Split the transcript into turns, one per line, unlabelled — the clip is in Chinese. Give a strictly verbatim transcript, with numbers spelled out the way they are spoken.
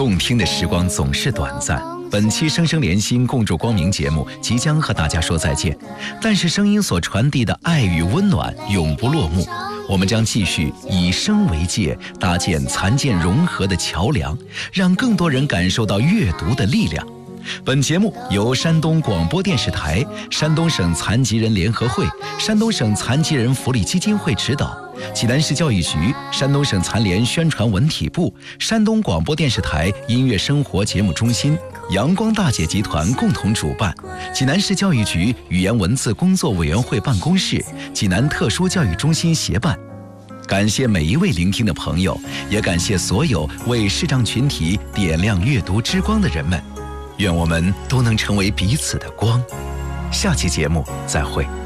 动听的时光总是短暂，本期生生连心共筑光明节目即将和大家说再见，但是声音所传递的爱与温暖永不落幕。我们将继续以声为界，搭建残健融合的桥梁，让更多人感受到阅读的力量。本节目由山东广播电视台、山东省残疾人联合会、山东省残疾人福利基金会指导，济南市教育局、山东省残联宣传文体部、山东广播电视台音乐生活节目中心、阳光大姐集团共同主办，济南市教育局语言文字工作委员会办公室、济南特殊教育中心协办。感谢每一位聆听的朋友，也感谢所有为视障群体点亮阅读之光的人们。愿我们都能成为彼此的光。下期节目再会。